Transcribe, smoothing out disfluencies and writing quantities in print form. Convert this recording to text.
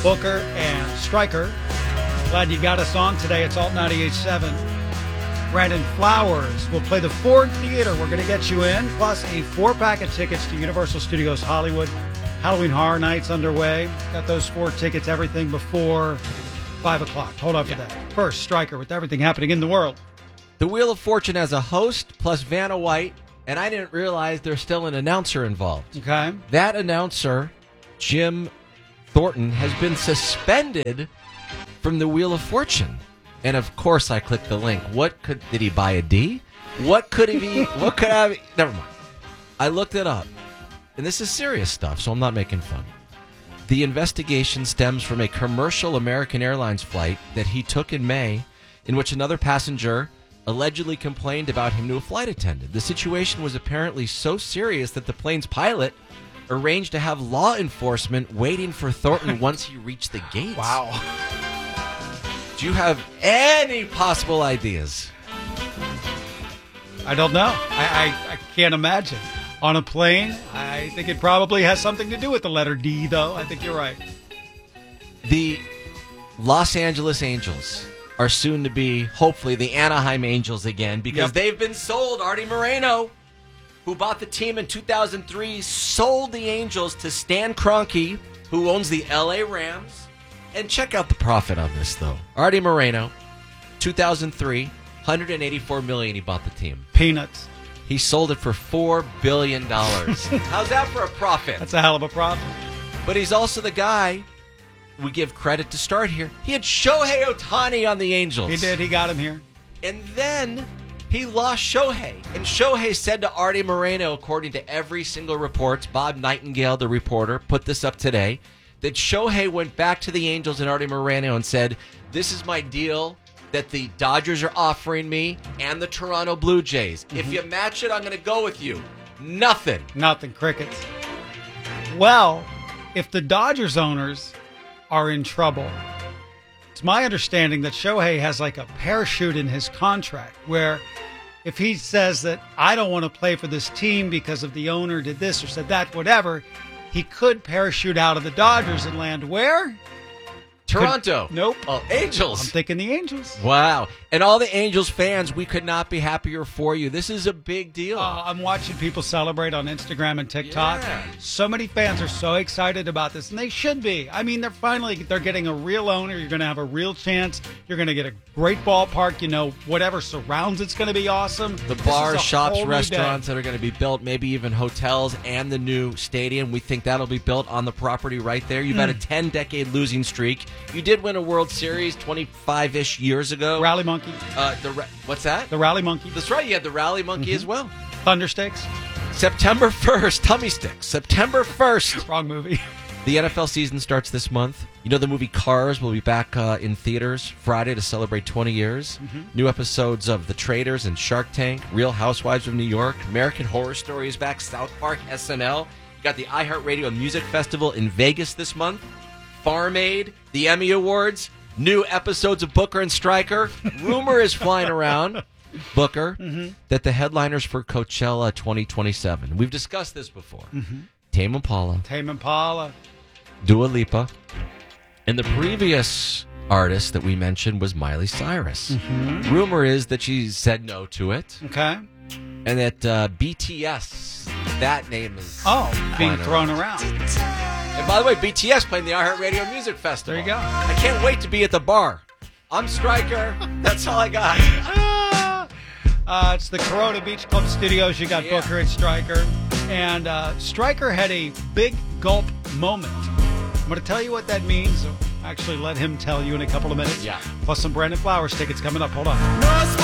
Booker and Stryker. Glad you got us on today. It's Alt 98.7. Brandon Flowers will play the Ford Theater. We're going to get you in, plus a 4-pack of tickets to Universal Studios Hollywood. Halloween Horror Nights underway. Got those 4 tickets, everything before 5 o'clock. Hold on for that. First, Stryker with everything happening in the world. The Wheel of Fortune has a host plus Vanna White, and I didn't realize there's still an announcer involved. Okay. That announcer, Jim Thornton, has been suspended from the Wheel of Fortune. And of course I clicked the link. Did he buy a D? What could have, never mind. I looked it up. And this is serious stuff, so I'm not making fun. The investigation stems from a commercial American Airlines flight that he took in May, in which another passenger allegedly complained about him to a flight attendant. The situation was apparently so serious that the plane's pilot arranged to have law enforcement waiting for Thornton once he reached the gates. Wow. Do you have any possible ideas? I don't know. I can't imagine. On a plane, I think it probably has something to do with the letter D, though. I think you're right. The Los Angeles Angels are soon to be, hopefully, the Anaheim Angels again, because they've been sold. Artie Moreno, who bought the team in 2003, sold the Angels to Stan Kroenke, who owns the L.A. Rams. And check out the profit on this, though. Artie Moreno, 2003, $184 million he bought the team. Peanuts. He sold it for $4 billion. How's that for a profit? That's a hell of a profit. But he's also the guy we give credit to start here. He had Shohei Ohtani on the Angels. He did. He got him here. And then he lost Shohei. And Shohei said to Artie Moreno, according to every single report, Bob Nightingale, the reporter, put this up today, that Shohei went back to the Angels and Artie Moreno and said, "This is my deal that the Dodgers are offering me and the Toronto Blue Jays. Mm-hmm. If you match it, I'm going to go with you." Nothing. Nothing. Crickets. Well, if the Dodgers owners are in trouble, it's my understanding that Shohei has like a parachute in his contract where if he says that I don't want to play for this team because of the owner did this or said that, whatever, he could parachute out of the Dodgers and land where? Toronto. Nope. Oh, Angels. I'm thinking the Angels. Wow. And all the Angels fans, we could not be happier for you. This is a big deal. I'm watching people celebrate on Instagram and TikTok. Yeah. So many fans are so excited about this, and they should be. I mean, they're getting a real owner. You're going to have a real chance. You're going to get a great ballpark. You know, whatever surrounds it's going to be awesome. The bars, shops, restaurants that are going to be built, maybe even hotels, and the new stadium. We think that'll be built on the property right there. You've had a 10-decade losing streak. You did win a World Series 25-ish years ago. Rally Monkey. What's that? The Rally Monkey. That's right. You had the Rally Monkey as well. Thunder Sticks. September 1st. Tummy Sticks. September 1st. Wrong movie. The NFL season starts this month. You know the movie Cars will be back in theaters Friday to celebrate 20 years. Mm-hmm. New episodes of The Traders and Shark Tank, Real Housewives of New York, American Horror Story is back, South Park, SNL. You got the iHeartRadio Music Festival in Vegas this month. Farm Aid, the Emmy Awards, new episodes of Booker and Stryker. Rumor is flying around, Booker, that the headliners for Coachella 2027. We've discussed this before. Mm-hmm. Tame Impala, Dua Lipa, and the previous artist that we mentioned was Miley Cyrus. Mm-hmm. Rumor is that she said no to it. Okay. And that BTS, that name is being thrown around. And by the way, BTS playing the iHeartRadio Music Festival. There you go. I can't wait to be at the bar. I'm Stryker. That's all I got. It's the Corona Beach Club Studios. You got Booker and Stryker. And Stryker had a big gulp moment. I'm going to tell you what that means. Actually, let him tell you in a couple of minutes. Yeah. Plus some Brandon Flowers tickets coming up. Hold on.